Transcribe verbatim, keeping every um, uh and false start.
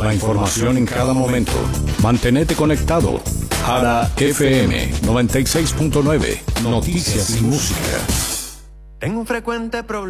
La información en cada momento. Mantenete conectado. Jara F M noventa y seis punto nueve. Noticias y música. Tengo un frecuente problema.